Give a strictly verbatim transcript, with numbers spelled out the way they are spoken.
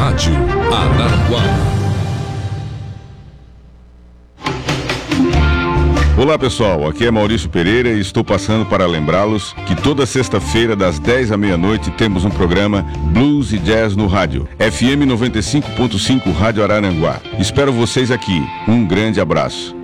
Rádio Araranguá. Olá pessoal, aqui é Maurício Pereira e estou passando para lembrá-los que toda sexta-feira das dez à meia-noite temos um programa Blues e Jazz no rádio, F M noventa e cinco ponto cinco Rádio Araranguá. Espero vocês aqui, um grande abraço.